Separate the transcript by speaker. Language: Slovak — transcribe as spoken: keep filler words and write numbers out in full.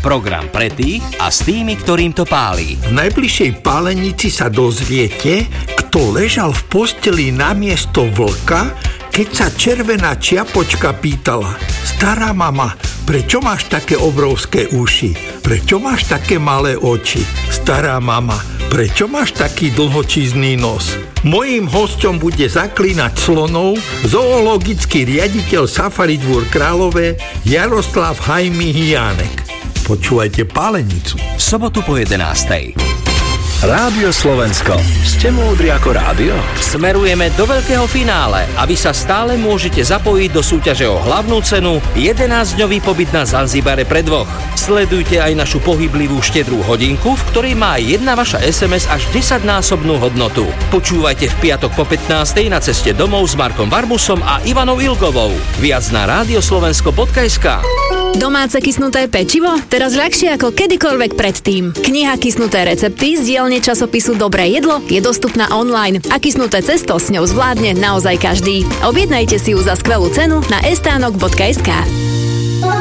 Speaker 1: Program pre tých a s tými, ktorým to pálí.
Speaker 2: V najbližšej pálenici sa dozviete, kto ležal v posteli namiesto vlka, keď sa červená čiapočka pýtala: stará mama, prečo máš také obrovské uši? Prečo máš také malé oči? Stará mama, prečo máš taký dlhočízny nos? Mojím hosťom bude zaklínať slonov zoologický riaditeľ Safari Dvůr Králové Jaroslav Hajmy Hijánek. Počúvajte Pálenicu.
Speaker 1: V sobotu po jedenástej.
Speaker 3: Rádio Slovensko. Ste múdri ako rádio?
Speaker 1: Smerujeme do veľkého finále a vy sa stále môžete zapojiť do súťaže o hlavnú cenu jedenásťdňový pobyt na Zanzibare pre dvoch. Sledujte aj našu pohyblivú štedrú hodinku, v ktorej má jedna vaša es em es až desaťnásobnú hodnotu. Počúvajte v piatok po pätnástej na ceste domov s Markom Varmusom a Ivanou Ilgovou. Viac na radioslovensko bodka es ká.
Speaker 4: Domáce kysnuté pečivo? Teraz ľahšie ako kedykoľvek predtým. Kniha Kysnuté recepty z dielne časopisu Dobré jedlo je dostupná online a kysnuté cesto s ňou zvládne naozaj každý. Objednajte si ju za skvelú cenu na estánok bodka es ká.